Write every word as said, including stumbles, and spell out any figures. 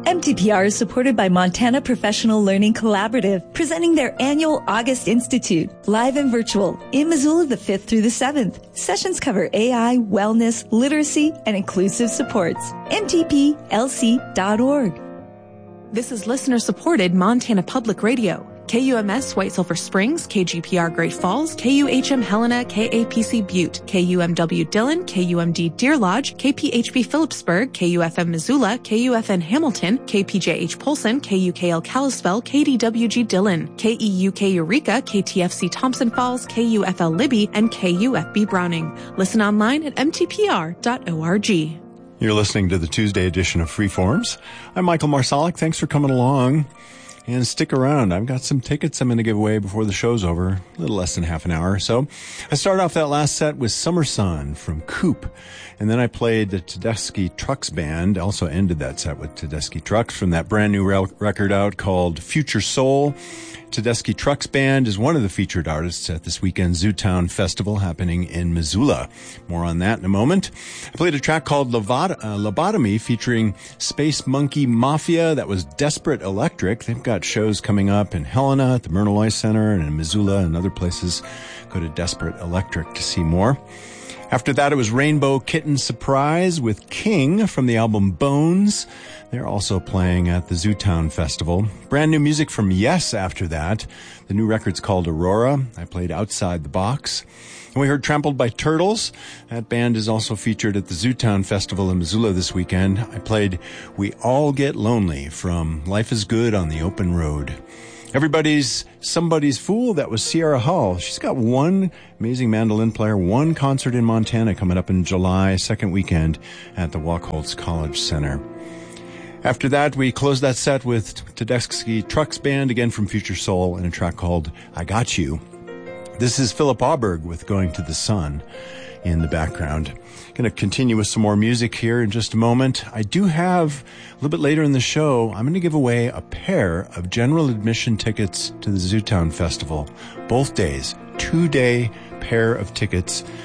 M T P R is supported by Montana Professional Learning Collaborative, presenting their annual August Institute, live and virtual, in Missoula the fifth through the seventh. Sessions cover A I, wellness, literacy, and inclusive supports. M T P L C dot org. This is listener-supported Montana Public Radio. K U M S White Silver Springs, K G P R Great Falls, K U H M Helena, K A P C Butte, K U M W Dillon, K U M D Deer Lodge, K P H B Phillipsburg, K U F M Missoula, K U F N Hamilton, K P J H Polson, K U K L Kalispell, K D W G Dillon, K E U K Eureka, K T F C Thompson Falls, K U F L Libby, and K U F B Browning. Listen online at m t p r dot org. You're listening to the Tuesday edition of Freeforms. I'm Michael Marsalik. Thanks for coming along. And stick around. I've got some tickets I'm going to give away before the show's over. A little less than half an hour or so. I started off that last set with Summer Sun from Coop. And then I played the Tedeschi Trucks Band. Also ended that set with Tedeschi Trucks from that brand new re- record out called Future Soul. Tedeschi Trucks Band is one of the featured artists at this weekend's Zootown Festival happening in Missoula. More on that in a moment. I played a track called Lobot- uh, Lobotomy featuring Space Monkey Mafia. That was Desperate Electric. They've got shows coming up in Helena at the Myrna Loy Center and in Missoula and other places. Go to Desperate Electric to see more. After that, it was Rainbow Kitten Surprise with King from the album Bones. They're also playing at the Zootown Festival. Brand new music from Yes after that. The new record's called Aurora. I played Outside the Box. And we heard Trampled by Turtles. That band is also featured at the Zootown Festival in Missoula this weekend. I played We All Get Lonely from Life is Good on the Open Road. Everybody's Somebody's Fool, that was Sierra Hull. She's got one amazing mandolin player, one concert in Montana coming up in July, second weekend at the Wachholz College Center. After that, we closed that set with Tedeschi Trucks Band, again from Future Soul, and a track called I Got You. This is Philip Auberg with Going to the Sun in the background. Going to continue with some more music here in just a moment. I do have, a little bit later in the show, I'm going to give away a pair of general admission tickets to the Zootown Festival. Both days, two-day pair of tickets